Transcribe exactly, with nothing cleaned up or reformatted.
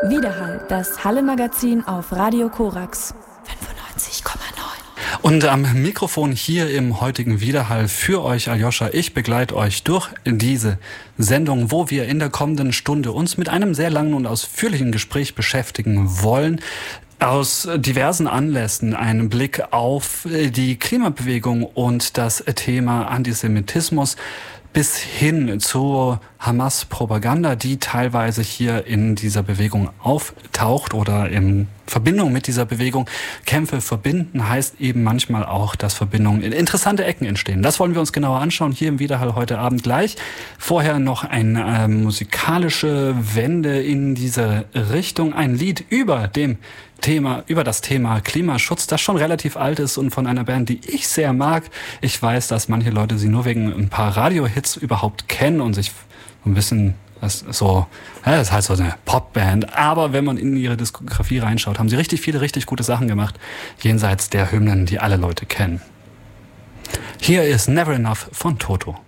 Widerhall, das Halle-Magazin auf Radio Korax fünfundneunzig Komma neun. Und am Mikrofon hier im heutigen Widerhall für euch Aljoscha. Ich begleite euch durch diese Sendung, wo wir in der kommenden Stunde uns mit einem sehr langen und ausführlichen Gespräch beschäftigen wollen. Aus diversen Anlässen einen Blick auf die Klimabewegung und das Thema Antisemitismus bis hin zur Hamas-Propaganda, die teilweise hier in dieser Bewegung auftaucht oder in Verbindung mit dieser Bewegung. Kämpfe verbinden heißt eben manchmal auch, dass Verbindungen in interessante Ecken entstehen. Das wollen wir uns genauer anschauen hier im Widerhall heute Abend gleich. Vorher noch eine äh, musikalische Wende in diese Richtung. Ein Lied über dem Thema, über das Thema Klimaschutz, das schon relativ alt ist und von einer Band, die ich sehr mag. Ich weiß, dass manche Leute sie nur wegen ein paar Radiohits überhaupt kennen und sich ein bisschen das ist so, ja, das ist halt so eine Popband. Aber wenn man in ihre Diskografie reinschaut, haben sie richtig viele, richtig gute Sachen gemacht, jenseits der Hymnen, die alle Leute kennen. Hier ist Never Enough von Toto.